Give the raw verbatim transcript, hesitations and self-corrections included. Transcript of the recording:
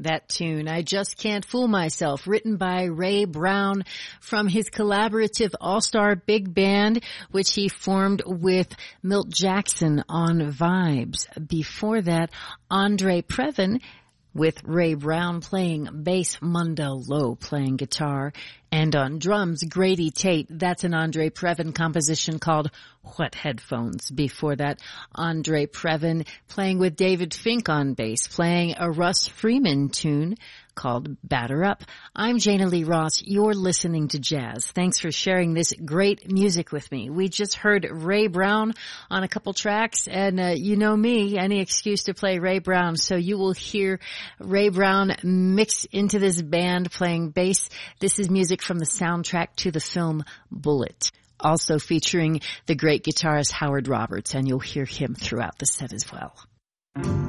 That tune, I Just Can't Fool Myself, written by Ray Brown from his collaborative all-star big band, which he formed with Milt Jackson on Vibes. Before that, Andre Previn with Ray Brown playing bass, Mundell Lowe playing guitar, and on drums, Grady Tate. That's an Andre Previn composition called What Headphones. Before that, Andre Previn playing with David Fink on bass, playing a Russ Freeman tune called Batter Up. I'm Jana Lee Ross. You're listening to Jazz. Thanks for sharing this great music with me. We just heard Ray Brown on a couple tracks, and uh, you know me, any excuse to play Ray Brown, so you will hear Ray Brown mixed into this band playing bass. This is music from the soundtrack to the film Bullet, also featuring the great guitarist Howard Roberts, and you'll hear him throughout the set as well.